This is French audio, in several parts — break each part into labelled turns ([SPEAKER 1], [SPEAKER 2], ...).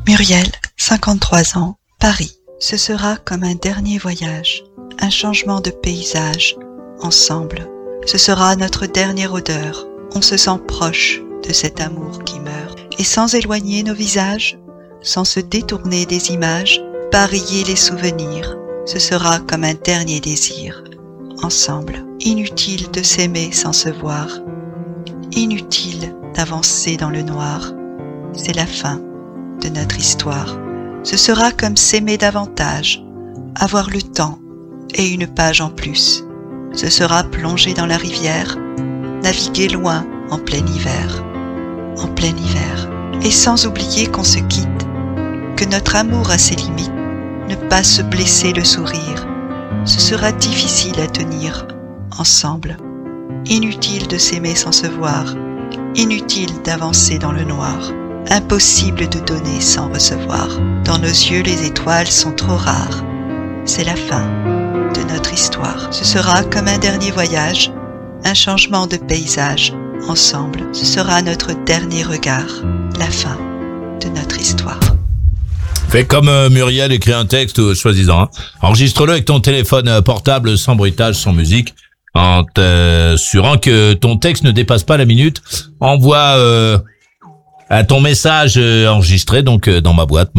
[SPEAKER 1] Muriel, 53 ans, Paris. Ce sera comme un dernier voyage, un changement de paysage, ensemble. Ce sera notre dernière odeur. On se sent proche de cet amour qui meurt. Et sans éloigner nos visages, sans se détourner des images, parier les souvenirs. Ce sera comme un dernier désir, ensemble. Inutile de s'aimer sans se voir. Inutile d'avancer dans le noir. C'est la fin de notre histoire. Ce sera comme s'aimer davantage, avoir le temps et une page en plus. Ce sera plonger dans la rivière, naviguer loin en plein hiver. En plein hiver. Et sans oublier qu'on se quitte, que notre amour a ses limites, ne pas se blesser le sourire. Ce sera difficile à tenir, ensemble. Inutile de s'aimer sans se voir, inutile d'avancer dans le noir. Impossible de donner sans recevoir. Dans nos yeux, les étoiles sont trop rares. C'est la fin de notre histoire. Ce sera comme un dernier voyage, un changement de paysage, ensemble. Ce sera notre dernier regard, la fin de notre histoire.
[SPEAKER 2] Fais comme Muriel, écrit un texte choisissant. Hein. Enregistre-le avec ton téléphone portable, sans bruitage, sans musique, en t'assurant que ton texte ne dépasse pas la minute. Envoie ton message enregistré donc dans ma boîte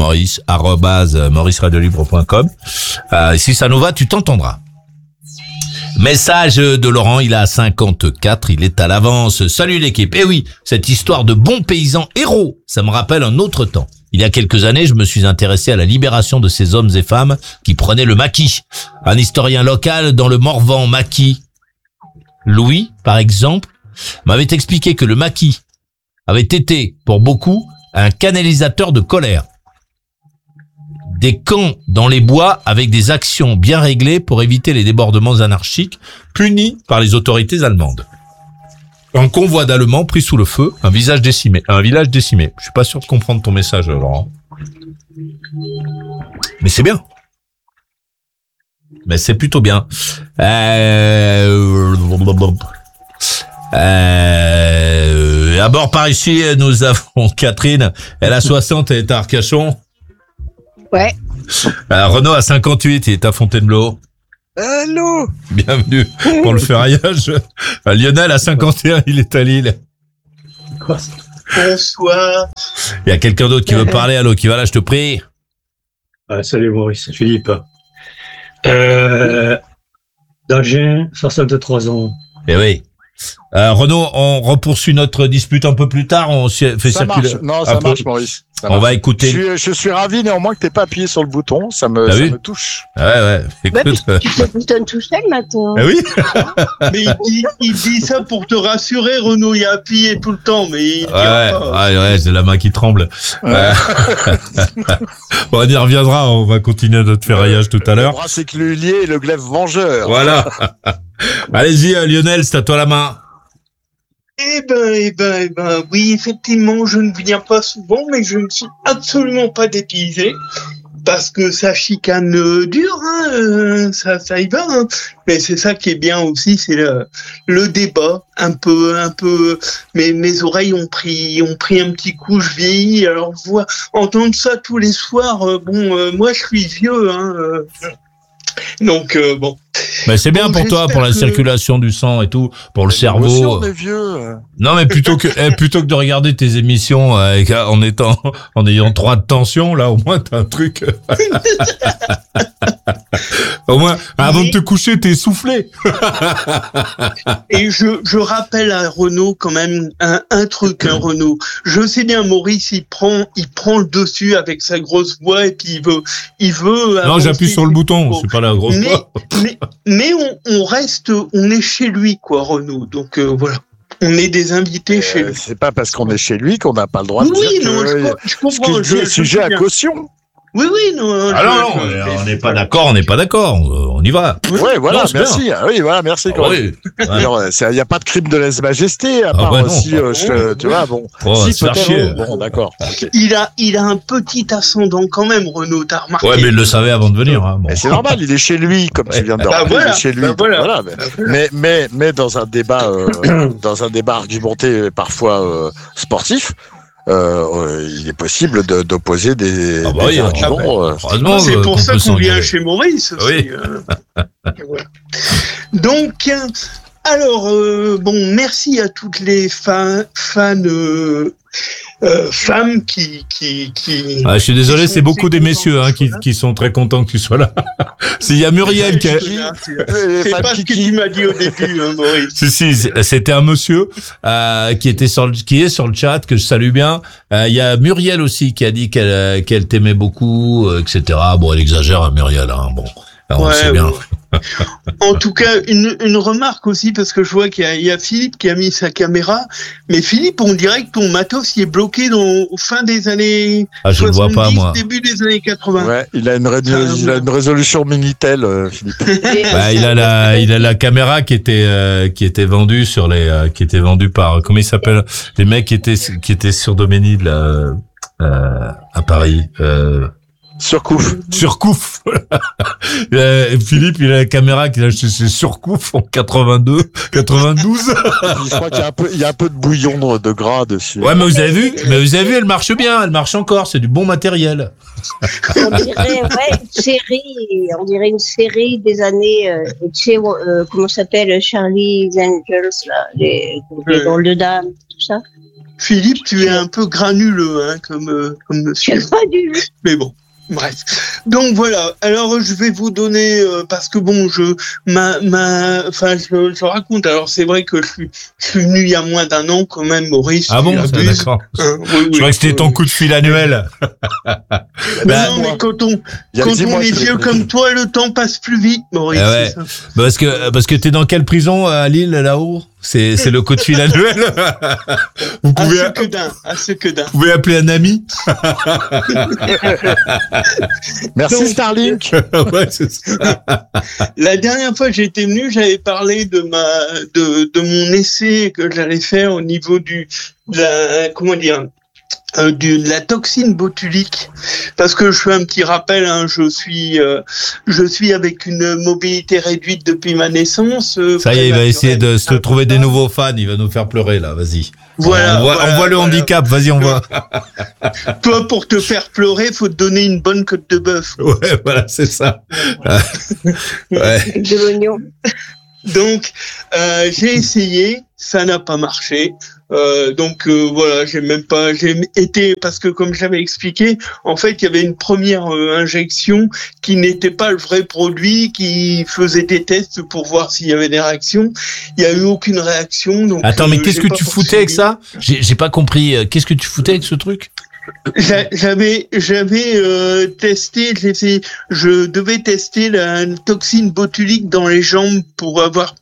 [SPEAKER 2] maurice@mauriceradiolibre.com. Si ça nous va, tu t'entendras. Message de Laurent, il a 54, il est à l'avance. Salut l'équipe. Eh oui, cette histoire de bons paysans héros, ça me rappelle un autre temps. Il y a quelques années, je me suis intéressé à la libération de ces hommes et femmes qui prenaient le maquis. Un historien local dans le Morvan maquis, Louis, par exemple, m'avait expliqué que le maquis avait été, pour beaucoup, un canalisateur de colère. Des camps dans les bois avec des actions bien réglées pour éviter les débordements anarchiques punis par les autorités allemandes. Un convoi d'Allemands pris sous le feu, un village décimé. Je suis pas sûr de comprendre ton message, Laurent. Mais c'est bien. Mais c'est plutôt bien. À bord par ici, nous avons Catherine. Elle a 60, elle est à Arcachon.
[SPEAKER 3] Ouais.
[SPEAKER 2] Renaud a 58, il est à Fontainebleau.
[SPEAKER 4] Allô.
[SPEAKER 2] Bienvenue pour le ferraillage. Lionel a 51, il est à Lille.
[SPEAKER 5] Bonsoir.
[SPEAKER 2] Il y a quelqu'un d'autre qui veut parler. Allô, qui va là, je te prie.
[SPEAKER 5] Salut Maurice, Philippe. D'Agen, 63 ans.
[SPEAKER 2] Eh oui. Renaud, on repoursuit notre dispute un peu plus tard. On fait
[SPEAKER 4] ça
[SPEAKER 2] circuler.
[SPEAKER 4] Marche. Non, ça marche, Maurice. Ça
[SPEAKER 2] on
[SPEAKER 4] marche.
[SPEAKER 2] va écouter.
[SPEAKER 4] Je suis ravi néanmoins que t'aies pas appuyé sur le bouton. Ça me touche.
[SPEAKER 2] Ouais. Écoute.
[SPEAKER 3] Tu te boutonnes tout seul maintenant.
[SPEAKER 2] Ah oui.
[SPEAKER 5] Mais il dit ça pour te rassurer, Renaud. Il a appuyé tout le temps, mais il
[SPEAKER 2] ouais, c'est la main qui tremble.
[SPEAKER 4] Ouais.
[SPEAKER 2] On y reviendra. On va continuer notre ferraillage tout à l'heure.
[SPEAKER 4] Le bras séculier et le glaive vengeur.
[SPEAKER 2] Voilà. Allez-y, Lionel, c'est à toi la main.
[SPEAKER 5] Eh ben, oui, effectivement, je ne viens pas souvent, mais je ne suis absolument pas dépaysé. Parce que ça chicane dur, hein, ça y va, hein. Mais c'est ça qui est bien aussi, c'est le débat, un peu. Mes oreilles ont pris un petit coup, je vieillis. Alors entendre ça tous les soirs, moi je suis vieux, hein. Donc bon.
[SPEAKER 2] Mais c'est bien pour toi, pour la circulation du sang et tout, pour le cerveau.
[SPEAKER 4] On est vieux.
[SPEAKER 2] Non, mais plutôt que de regarder tes émissions en ayant 3 de tension, là au moins t'as un truc. Au moins, avant de te coucher, t'es soufflé.
[SPEAKER 5] Et je rappelle à Renaud quand même un truc, hein, Renaud. Je sais bien, Maurice, il prend le dessus avec sa grosse voix et puis il veut.
[SPEAKER 2] Non, j'appuie sur le bouton, c'est pas la grosse voix.
[SPEAKER 5] Mais on est chez lui, quoi, Renaud. Donc voilà. On est des invités chez lui.
[SPEAKER 4] C'est pas parce qu'on est chez lui qu'on n'a pas le droit de dire
[SPEAKER 5] je comprends.
[SPEAKER 4] Ce qu'il dit est sujet à caution.
[SPEAKER 5] Oui, non.
[SPEAKER 2] On n'est pas d'accord, on y va.
[SPEAKER 4] Ouais, voilà,
[SPEAKER 2] non,
[SPEAKER 4] merci.
[SPEAKER 2] Bien.
[SPEAKER 4] Oui, voilà, merci.
[SPEAKER 2] Ah, oui.
[SPEAKER 4] Il n'y a pas de crime de lèse-majesté, à part aussi, tu vois, bon. Si, peut-être. Bon, d'accord. Okay.
[SPEAKER 5] Il a un petit ascendant quand même, Renaud, t'as remarqué.
[SPEAKER 2] Ouais, mais il le savait avant de venir, hein. Bon.
[SPEAKER 4] C'est normal, il est chez lui, comme tu viens de rappeler, il est chez lui. Voilà. Mais dans un débat, possible d'opposer des arguments.
[SPEAKER 5] C'est pour ça qu'on vient chez Maurice aussi.
[SPEAKER 2] Oui.
[SPEAKER 5] Voilà. Donc, alors, merci à toutes les femmes qui
[SPEAKER 2] je suis désolé, c'est beaucoup des messieurs qui sont très contents que tu sois là. Il y a Muriel qui
[SPEAKER 5] c'est pas ce que tu m'as dit au début, Maurice.
[SPEAKER 2] Si, c'était un monsieur qui est sur le chat, que je salue bien. Il y a Muriel aussi qui a dit qu'elle t'aimait beaucoup, etc. Bon, elle exagère, Muriel, bon. Alors, on sait bien.
[SPEAKER 5] En tout cas, une remarque aussi, parce que je vois qu'il y a Philippe qui a mis sa caméra, mais Philippe, on dirait que ton matos il est bloqué au fin des années 70,
[SPEAKER 2] je le vois pas, moi.
[SPEAKER 5] Début des années 80.
[SPEAKER 4] Ouais, il a une résolution Minitel, Philippe.
[SPEAKER 2] Il a la caméra qui était vendue qui était vendue par, comment il s'appelle, les mecs qui étaient sur Doménil, là, à Paris,
[SPEAKER 4] Surcouf.
[SPEAKER 2] Philippe, il a la caméra qu'il a acheté chez Surcouf en 92.
[SPEAKER 4] Je crois qu'il y a un peu de bouillon de gras dessus.
[SPEAKER 2] Ouais, mais vous avez vu, elle marche bien, elle marche encore, c'est du bon matériel.
[SPEAKER 3] On dirait, une série des années, comment ça s'appelle, Charlie's Angels, là, les drôles de dames, tout ça.
[SPEAKER 5] Philippe, tu es un peu granuleux, comme monsieur.
[SPEAKER 3] Pas du tout.
[SPEAKER 5] Mais bon. Bref. Donc voilà. Alors je vais vous donner parce que je raconte. Alors c'est vrai que je suis venu il y a moins d'un an quand même, Maurice.
[SPEAKER 2] Ah bon, d'accord.
[SPEAKER 5] Oui,
[SPEAKER 2] je crois que c'était ton coup de fil annuel.
[SPEAKER 5] Non, mais quand on est vieux comme toi, le temps passe plus vite, Maurice.
[SPEAKER 2] Ouais. Parce que t'es dans quelle prison à Lille là-haut? C'est le coup de fil annuel. Vous pouvez
[SPEAKER 5] à ce que d'un.
[SPEAKER 2] Vous pouvez appeler un ami.
[SPEAKER 4] Merci
[SPEAKER 5] donc,
[SPEAKER 4] Starlink.
[SPEAKER 2] Ouais, c'est ça.
[SPEAKER 5] La dernière fois que j'étais venu, j'avais parlé de mon essai que j'allais faire au niveau de la toxine botulique, parce que je fais un petit rappel, je suis avec une mobilité réduite depuis ma naissance.
[SPEAKER 2] Ça y est, il va essayer de se trouver des nouveaux fans, il va nous faire pleurer là, vas-y.
[SPEAKER 5] Voilà,
[SPEAKER 2] on voit le handicap, vas-y, on voit.
[SPEAKER 5] Toi, pour te faire pleurer, faut te donner une bonne côte de bœuf.
[SPEAKER 2] Ouais, voilà, c'est ça. Ouais.
[SPEAKER 3] De l'oignon.
[SPEAKER 5] Donc, j'ai essayé, ça n'a pas marché. Voilà, j'ai été, parce que comme j'avais expliqué, en fait, il y avait une première injection qui n'était pas le vrai produit, qui faisait des tests pour voir s'il y avait des réactions. Il n'y a eu aucune réaction. Donc,
[SPEAKER 2] attends, mais qu'est-ce que tu foutais avec ça? J'ai pas compris. Qu'est-ce que tu foutais avec ce truc?
[SPEAKER 5] J'avais testé, je devais tester la toxine botulique dans les jambes pour avoir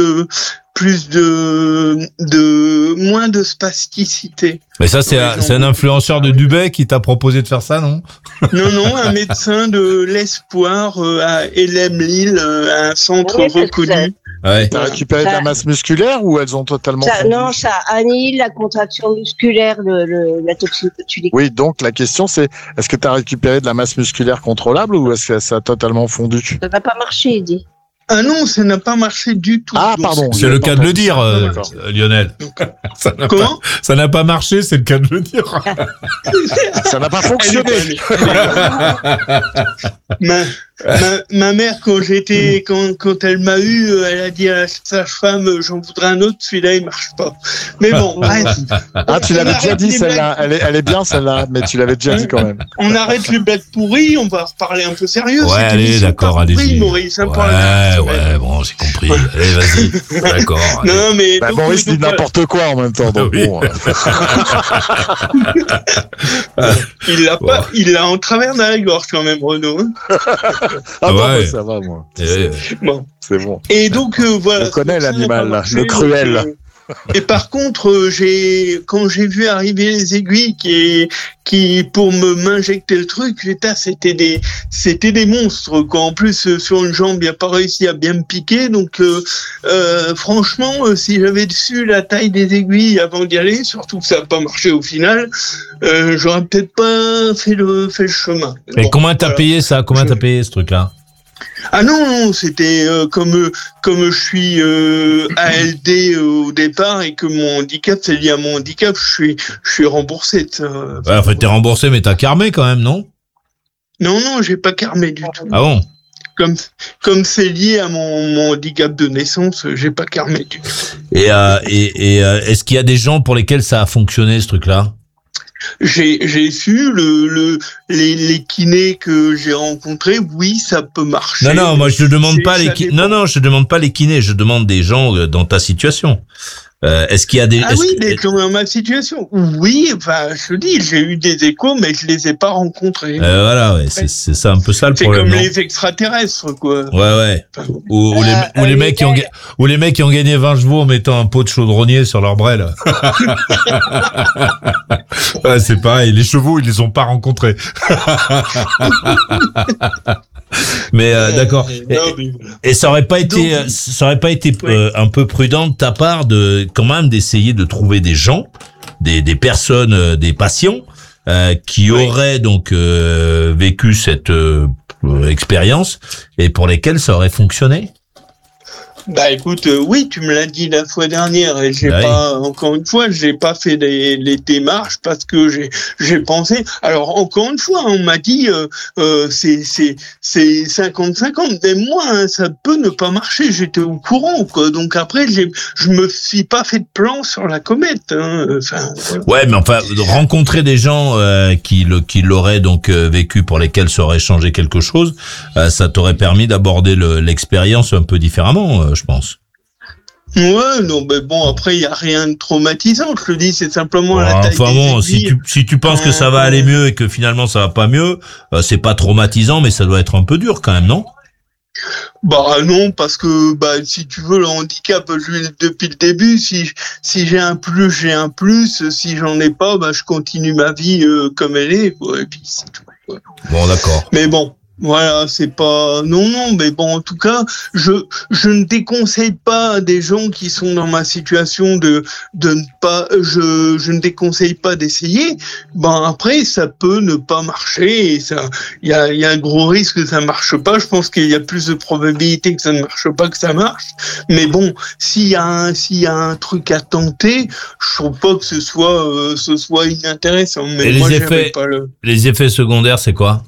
[SPEAKER 5] moins de spasticité.
[SPEAKER 2] Mais ça, c'est un influenceur de Dubaï qui t'a proposé de faire ça, non?
[SPEAKER 5] Non, un médecin de l'Espoir à LM Lille, un centre reconnu.
[SPEAKER 2] Ouais.
[SPEAKER 4] T'as récupéré de la masse musculaire ou elles ont totalement fondu?
[SPEAKER 3] Non, ça annihile la contraction musculaire, la toxine botulique.
[SPEAKER 4] Oui, donc la question c'est, est-ce que t'as récupéré de la masse musculaire contrôlable ou est-ce que ça a totalement fondu?
[SPEAKER 3] Ça n'a pas marché, il dit.
[SPEAKER 5] Ah non, ça n'a pas marché du tout.
[SPEAKER 4] Ah, pardon.
[SPEAKER 2] C'est le cas de le dire, Lionel.
[SPEAKER 5] Comment?
[SPEAKER 2] Ça n'a pas marché, c'est le cas de le dire.
[SPEAKER 4] Ça n'a pas fonctionné.
[SPEAKER 5] Ma mère, quand elle m'a eu, elle a dit à la sage-femme, j'en voudrais un autre, celui-là, il marche pas. Mais bon, bref.
[SPEAKER 4] Ah, tu l'avais déjà dit, celle-là. Elle est bien, celle-là, mais tu l'avais déjà dit quand même.
[SPEAKER 5] On arrête les blagues pourries, on va reparler un peu sérieux.
[SPEAKER 2] Ouais, allez, d'accord, allez-y.
[SPEAKER 5] Maurice,
[SPEAKER 2] ouais, bon, j'ai compris. Allez, vas-y. D'accord.
[SPEAKER 5] Non, mais.
[SPEAKER 4] Maurice dit n'importe quoi en même temps, donc
[SPEAKER 2] oui.
[SPEAKER 4] bon.
[SPEAKER 5] Il l'a en travers de la gorge quand même, Renaud.
[SPEAKER 4] Ah bon,
[SPEAKER 2] ouais.
[SPEAKER 4] Ça va, moi.
[SPEAKER 5] Bon.
[SPEAKER 4] C'est bon.
[SPEAKER 5] Et donc, voilà.
[SPEAKER 4] On connaît l'animal, là, le cruel.
[SPEAKER 5] Et par contre, quand j'ai vu arriver les aiguilles qui pour m'injecter le truc, c'était des monstres, quoi. En plus, sur une jambe, il a pas réussi à bien me piquer. Donc, franchement, si j'avais su la taille des aiguilles avant d'y aller, surtout que ça n'a pas marché au final, j'aurais peut-être pas fait le chemin.
[SPEAKER 2] Et combien t'as payé ça? Combien t'as payé ce truc-là?
[SPEAKER 5] Ah non, c'était comme je suis ALD au départ et que mon handicap, c'est lié à mon handicap, je suis remboursé de ça.
[SPEAKER 2] Ouais, en fait, t'es remboursé, mais t'as carmé quand même, non?
[SPEAKER 5] Non, j'ai pas carmé du tout.
[SPEAKER 2] Ah bon?
[SPEAKER 5] Comme c'est lié à mon handicap de naissance, j'ai pas carmé du tout.
[SPEAKER 2] Et est-ce qu'il y a des gens pour lesquels ça a fonctionné, ce truc-là?
[SPEAKER 5] J'ai su les kinés que j'ai rencontrés, oui, ça peut marcher.
[SPEAKER 2] Non, moi je te demande pas les kinés. Non, je demande pas les kinés, je demande des gens dans ta situation. Est-ce qu'il y a des...
[SPEAKER 5] des gens dans ma situation. Oui, enfin, je te dis, j'ai eu des échos, mais je les ai pas rencontrés.
[SPEAKER 2] Voilà, ouais, c'est ça un peu ça le problème.
[SPEAKER 5] C'est comme les extraterrestres, quoi.
[SPEAKER 2] Ouais. Ou les mecs qui ont gagné 20 chevaux en mettant un pot de chaudronnier sur leur bret, là. Ouais, c'est pareil, les chevaux, ils les ont pas rencontrés. Mais d'accord. Et ça aurait pas été un peu prudent de ta part de quand même d'essayer de trouver des gens, des personnes, des patients qui auraient donc vécu cette expérience et pour lesquels ça aurait fonctionné.
[SPEAKER 5] Bah écoute, oui, tu me l'as dit la fois dernière et j'ai pas fait les démarches parce que j'ai pensé. Alors encore une fois, on m'a dit c'est 50-50, mais moi hein, ça peut ne pas marcher. J'étais au courant quoi. Donc après je me suis pas fait de plan sur la comète. Hein.
[SPEAKER 2] Ouais, mais enfin rencontrer des gens qui l'auraient donc vécu pour lesquels ça aurait changé quelque chose, ça t'aurait permis d'aborder l'expérience un peu différemment. Je pense.
[SPEAKER 5] Ouais, non, mais bon, après, il n'y a rien de traumatisant, je te dis, c'est simplement la taille des aiguilles.
[SPEAKER 2] Si tu penses que ça va aller mieux et que finalement ça va pas mieux, c'est pas traumatisant, mais ça doit être un peu dur quand même, non?
[SPEAKER 5] Bah non, parce que si tu veux le handicap, depuis le début, si j'ai un plus, j'ai un plus. Si j'en ai pas, je continue ma vie comme elle est, quoi, et puis c'est tout. Quoi.
[SPEAKER 2] Bon, d'accord.
[SPEAKER 5] Mais bon. Voilà, c'est pas non, mais bon, en tout cas, je ne déconseille pas à des gens qui sont dans ma situation de ne pas, je ne déconseille pas d'essayer. Après, ça peut ne pas marcher et ça, il y a un gros risque que ça marche pas. Je pense qu'il y a plus de probabilité que ça ne marche pas que ça marche. Mais bon, s'il y a un truc à tenter, je trouve pas que ce soit inintéressant. Mais
[SPEAKER 2] et
[SPEAKER 5] moi,
[SPEAKER 2] les effets secondaires, c'est quoi?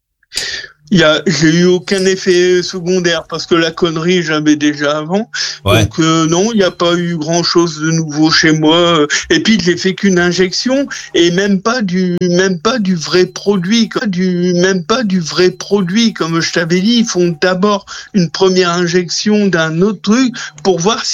[SPEAKER 5] J'ai eu aucun effet secondaire parce que la connerie j'avais déjà avant.
[SPEAKER 2] Ouais.
[SPEAKER 5] Donc non, il n'y a pas eu grand chose de nouveau chez moi. Et puis j'ai fait qu'une injection et même pas du vrai produit, même pas du vrai produit comme je t'avais dit. Ils font d'abord une première injection d'un autre truc pour voir